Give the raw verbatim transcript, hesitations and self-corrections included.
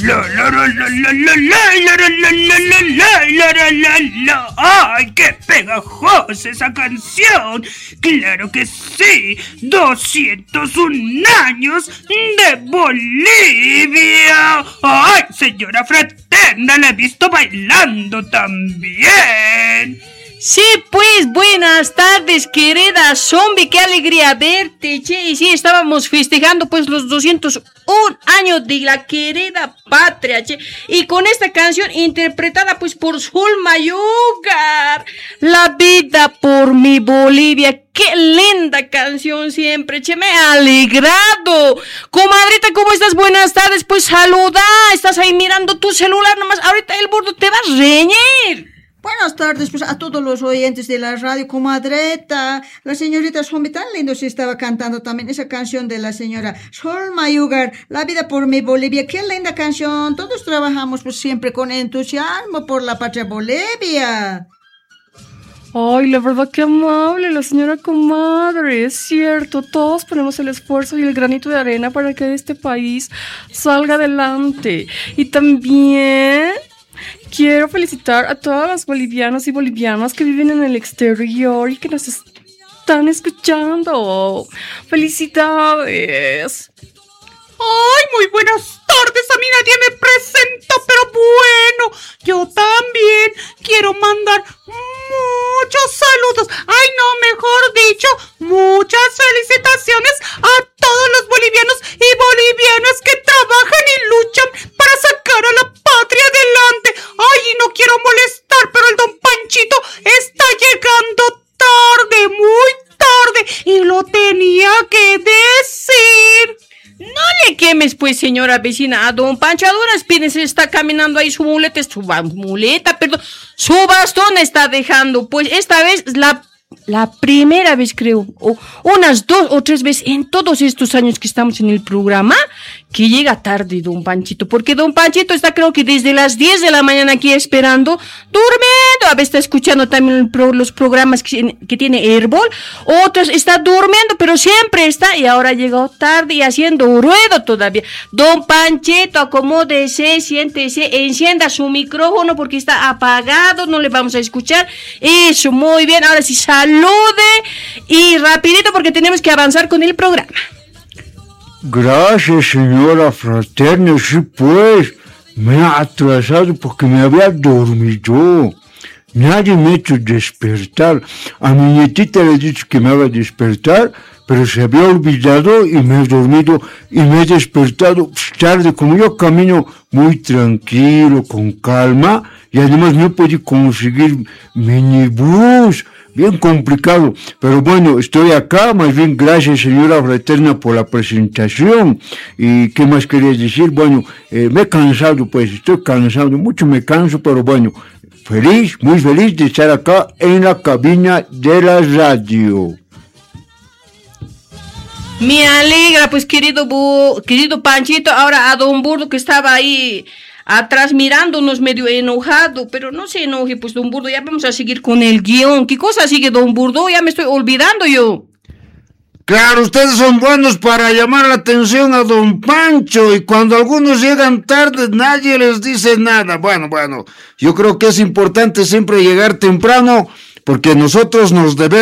La la la la la la la la la la la la la la la la. ¡Ay, qué pegajosa esa canción! ¡Claro que sí! ¡doscientos un años de Bolivia! ¡Ay, señora Fraterna, la he visto bailando también! Sí, pues, buenas tardes, querida zombie, qué alegría verte, che, y sí, estábamos festejando, pues, los doscientos un años de la querida patria, che, y con esta canción interpretada, pues, por Zulma Yugar, La vida por mi Bolivia. ¡Qué linda canción siempre, che! Me ha alegrado. Comadrita, ¿cómo estás? Buenas tardes, pues, saluda, estás ahí mirando tu celular nomás, ahorita el burdo te va a reñir. Buenas tardes, pues, a todos los oyentes de la radio, comadreta. La señorita Zombie tan lindo se estaba cantando también esa canción de la señora Zulma Yugar, La vida por mi Bolivia. Qué linda canción. Todos trabajamos, pues, siempre con entusiasmo por la patria Bolivia. Ay, la verdad que amable la señora comadre, es cierto, todos ponemos el esfuerzo y el granito de arena para que este país salga adelante. Y también quiero felicitar a todas las bolivianas y bolivianas que viven en el exterior y que nos están escuchando. ¡Felicidades! ¡Ay, muy buenas tardes! A mí nadie me presentó, pero bueno, yo también quiero mandar muchos saludos. ¡Ay, no, mejor dicho, muchas felicitaciones a todos los bolivianos y bolivianas que trabajan y luchan para sacar a la patria adelante! ¡Ay, y no quiero molestar, pero el don Panchito está llegando tarde, muy tarde, y lo tenía que decir! No le quemes, pues, señora vecina, a don Pancho. A duras penas está caminando ahí su muleta, su muleta, perdón, su bastón está dejando. Pues esta vez la, la primera vez, creo, o unas dos o tres veces en todos estos años que estamos en el programa, que llega tarde don Panchito, porque don Panchito está, creo que desde las diez de la mañana aquí esperando, durmiendo, a veces está escuchando también el pro, los programas que, que tiene Herbol, otros está durmiendo, pero siempre está, y ahora llegó tarde y haciendo ruido todavía. Don Panchito, acomódese, siéntese, encienda su micrófono porque está apagado, no le vamos a escuchar. Eso, muy bien, ahora sí salude y rapidito porque tenemos que avanzar con el programa. Gracias, señora Fraterna, sí pues, me ha atrasado porque me había dormido. Nadie me ha hecho despertar. A mi nietita le he dicho que me haga despertar, pero se había olvidado y me he dormido y me he despertado tarde. Como yo camino muy tranquilo, con calma, y además no pude conseguir minibús. Bien complicado, pero bueno, estoy acá, más bien gracias señora Fraterna por la presentación. ¿Y qué más quería decir? Bueno, eh, me he cansado, pues, estoy cansado, mucho me canso, pero bueno, feliz, muy feliz de estar acá en la cabina de la radio. Me alegra, pues, querido Bu, querido Panchito, ahora a don Burdo que estaba ahí atrás mirándonos medio enojado, pero no se enoje, pues, don Burdo, ya vamos a seguir con el guión. ¿Qué cosa sigue, don Burdo? Ya me estoy olvidando yo. Claro, ustedes son buenos para llamar la atención a don Pancho, y cuando algunos llegan tarde nadie les dice nada. Bueno, bueno, yo creo que es importante siempre llegar temprano, porque nosotros nos debemos